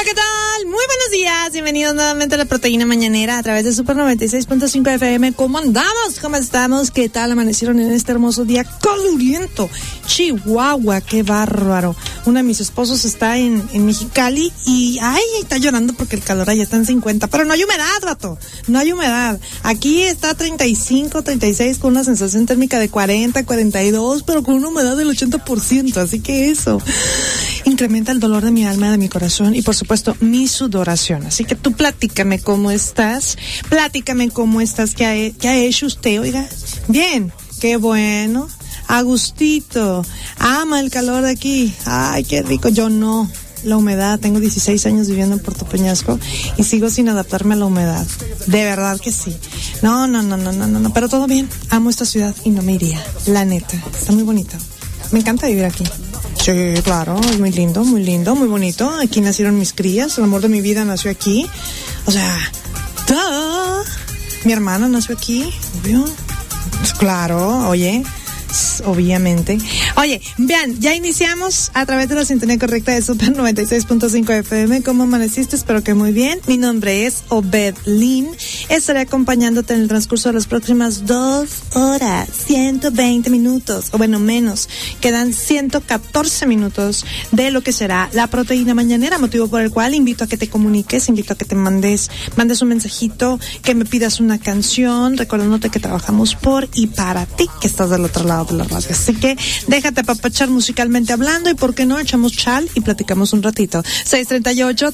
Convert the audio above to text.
¿qué tal? Muy buenos días. Bienvenidos nuevamente a la Proteína Mañanera a través de Super 96.5 FM. ¿Cómo andamos? ¿Cómo estamos? ¿Qué tal amanecieron en este hermoso día caluriento? Chihuahua, qué bárbaro. Uno de mis esposos está en Mexicali y está llorando porque el calor allá está en 50, pero no hay humedad, vato. No hay humedad. Aquí está 35, 36 con una sensación térmica de 40, 42, pero con una humedad del 80%, así que eso incrementa el dolor de mi alma, de mi corazón y por supuesto mi sudoración. Así que tú platícame cómo estás, qué ha hecho usted, oiga. Bien, qué bueno, a gustito, ama el calor de aquí, ay, qué rico. Yo no, la humedad, tengo 16 años viviendo en Puerto Peñasco y sigo sin adaptarme a la humedad, de verdad que sí. No, pero todo bien, amo esta ciudad y no me iría, la neta, está muy bonita, me encanta vivir aquí. Sí, claro, es muy lindo, muy bonito. Aquí nacieron mis crías, el amor de mi vida nació aquí. O sea, ¡ta! Mi hermana nació aquí, obvio. Claro, oye, obviamente. Oye, vean, ya iniciamos a través de la sintonía correcta de Super 96.5 FM. ¿Cómo amaneciste? Espero que muy bien. Mi nombre es Obed Lynn. Estaré acompañándote en el transcurso de las próximas 2 horas, 120 minutos, o bueno, menos. Quedan 114 minutos de lo que será la Proteína Mañanera, motivo por el cual invito a que te comuniques, invito a que te mandes un mensajito, que me pidas una canción, recordándote que trabajamos por y para ti, que estás del otro lado de la radio. Así que déjate apapachar musicalmente hablando y por qué no echamos chal y platicamos un ratito. 638